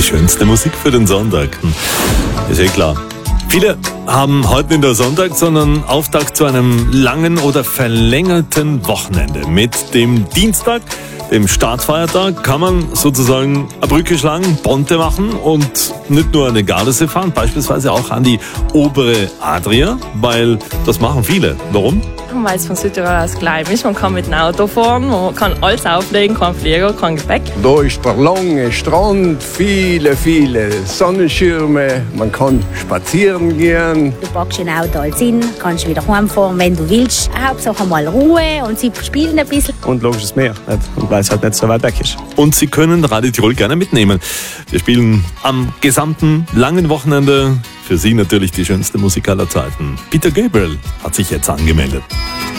schönste Musik für den Sonntag. Ist eh klar. Viele haben heute nicht nur Sonntag, sondern Auftakt zu einem langen oder verlängerten Wochenende. Mit dem Dienstag, dem Startfeiertag, kann man sozusagen eine Brücke schlagen, Ponte machen und nicht nur an den Gardasee fahren, beispielsweise auch an die obere Adria, weil das machen viele. Warum? Weil es von Südtirol aus klein ist. Man kann mit dem Auto fahren, man kann alles auflegen, kein Flieger, kein Gepäck. Da ist der lange Strand, viele Sonnenschirme, man kann spazieren gehen. Du packst ein Auto alles hin, kannst wieder heimfahren, wenn du willst. Hauptsache mal Ruhe und sie spielen ein bisschen. Und logisches Meer, und weil es halt nicht so weit weg ist. Und Sie können Radio Tirol gerne mitnehmen. Wir spielen am gesamten langen Wochenende für Sie natürlich die schönste Musik aller Zeiten. Peter Gabriel hat sich jetzt angemeldet.